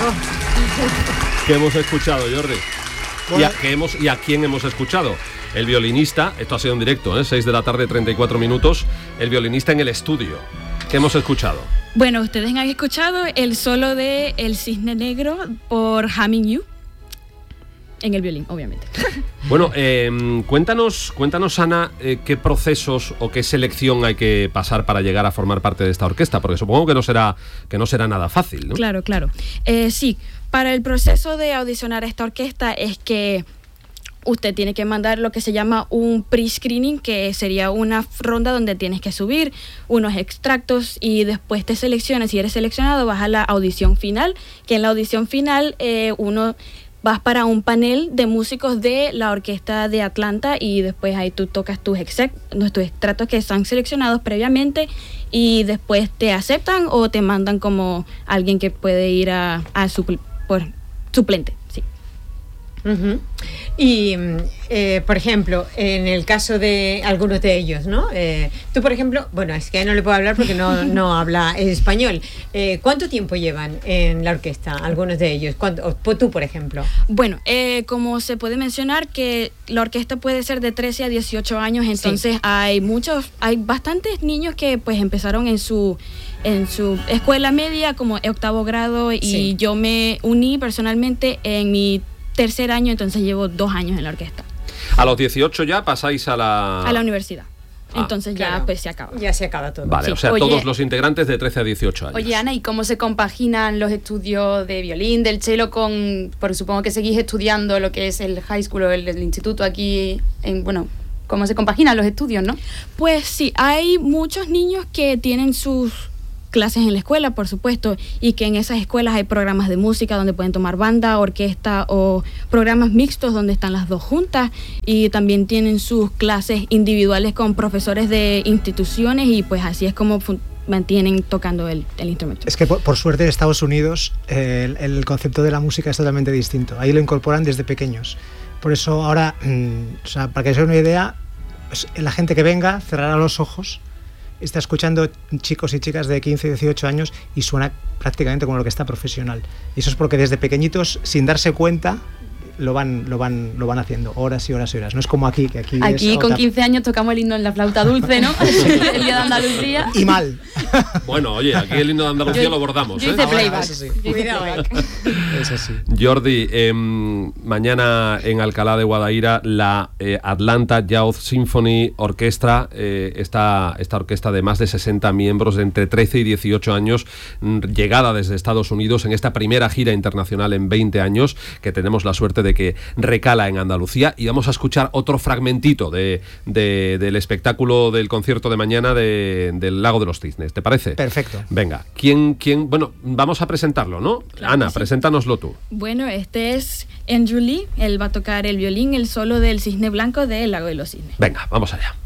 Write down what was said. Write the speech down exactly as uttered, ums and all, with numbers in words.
¿Qué hemos escuchado, Jordi? Bueno. ¿Y, a, ¿qué hemos, ¿Y a quién hemos escuchado? El violinista, esto ha sido en directo, ¿eh? seis de la tarde, treinta y cuatro minutos, el violinista en el estudio. ¿Qué hemos escuchado? Bueno, ustedes han escuchado el solo de El Cisne Negro por Humming You, en el violín, obviamente. Bueno, eh, cuéntanos, cuéntanos, Ana, eh, qué procesos o qué selección hay que pasar para llegar a formar parte de esta orquesta, porque supongo que no será, que no será nada fácil, ¿no? Claro, claro. Eh, sí, para el proceso de audicionar a esta orquesta es que usted tiene que mandar lo que se llama un pre-screening, que sería una ronda donde tienes que subir unos extractos y después te seleccionas. Si eres seleccionado, vas a la audición final, que en la audición final eh, uno vas para un panel de músicos de la orquesta de Atlanta y después ahí tú tocas tus, exec- tus extractos que están seleccionados previamente y después te aceptan o te mandan como alguien que puede ir a, a supl- por suplente. Sí. Uh-huh. Y, eh, por ejemplo, en el caso de algunos de ellos, ¿no? Eh, tú, por ejemplo, bueno, es que no le puedo hablar porque no, no habla español. Eh, ¿Cuánto tiempo llevan en la orquesta algunos de ellos? ¿Cuánto, o tú, por ejemplo? Bueno, eh, como se puede mencionar que la orquesta puede ser de trece a dieciocho años, entonces sí. hay muchos, hay bastantes niños que pues empezaron en su en su escuela media como octavo grado y sí. yo me uní personalmente en mi tercer año, entonces llevo dos años en la orquesta. A los dieciocho ya pasáis a la... A la universidad. Ah, entonces ya claro. pues se acaba. Ya se acaba todo. Vale, sí. o sea, oye, todos los integrantes de trece a dieciocho años. Oye, Ana, ¿y cómo se compaginan los estudios de violín, del cello con... Porque supongo que seguís estudiando lo que es el high school o el, el instituto aquí en... Bueno, ¿cómo se compaginan los estudios, no? Pues sí, hay muchos niños que tienen sus clases en la escuela, por supuesto, y que en esas escuelas hay programas de música donde pueden tomar banda, orquesta o programas mixtos donde están las dos juntas, y también tienen sus clases individuales con profesores de instituciones y pues así es como fun- mantienen tocando el, el instrumento. Es que por, por suerte en Estados Unidos eh, el, el concepto de la música es totalmente distinto. Ahí lo incorporan desde pequeños. Por eso ahora, mmm, o sea, para que os hagáis una idea, pues, la gente que venga cerrará los ojos, está escuchando chicos y chicas de quince y dieciocho años y suena prácticamente como lo que está profesional. Y eso es porque desde pequeñitos, sin darse cuenta, lo van, lo van, lo van haciendo horas y horas y horas. No es como aquí, que aquí Aquí es con otra... quince años tocamos el himno en la flauta dulce, ¿no? El día de Andalucía. Y mal. Bueno, oye, aquí el himno de Andalucía yo, lo bordamos. Yo ¿eh? hice playback. Eso sí. Yo hice playback. Eso sí. Jordi, eh, mañana en Alcalá de Guadaira la eh, Atlanta Youth Symphony Orchestra, eh, esta, esta orquesta de más de sesenta miembros de entre trece y dieciocho años, llegada desde Estados Unidos en esta primera gira internacional en veinte años, que tenemos la suerte de que recala en Andalucía, y vamos a escuchar otro fragmentito de, de, del espectáculo del concierto de mañana de, del Lago de los Cisnes. ¿Te parece? Perfecto. Venga, ¿quién, quién? Bueno, vamos a presentarlo, ¿no? Claro, Ana, sí. preséntanoslo tú. Bueno, este es Andrew Lee, él va a tocar el violín, el solo del Cisne Blanco del Lago de los Cisnes. Venga, vamos allá.